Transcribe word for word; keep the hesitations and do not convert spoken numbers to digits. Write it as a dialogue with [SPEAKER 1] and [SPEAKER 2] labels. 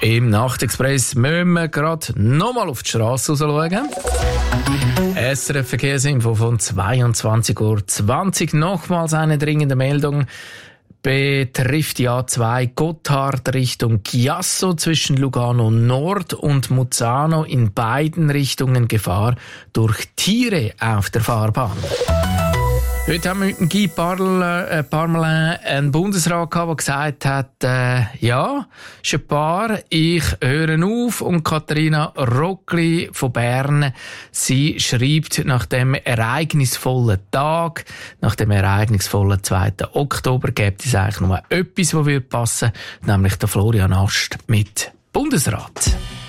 [SPEAKER 1] Im Nachtexpress müssen wir gerade nochmal auf die Straße raus schauen. S R F Verkehrsinfo von zweiundzwanzig Uhr zwanzig. Nochmals eine dringende Meldung. Betrifft die A zwei Gotthard Richtung Chiasso zwischen Lugano Nord und Muzzano, in beiden Richtungen Gefahr durch Tiere auf der Fahrbahn. Heute haben wir mit dem Guy Parmelin einen Bundesrat gehabt, der gesagt hat, äh, ja, ist ein paar, ich höre auf. Und Katharina Rockli von Bern, sie schreibt, nach dem ereignisvollen Tag, nach dem ereignisvollen zweiten Oktober, gibt es eigentlich nur etwas, was passen würde, nämlich der Florian Ast mit Bundesrat.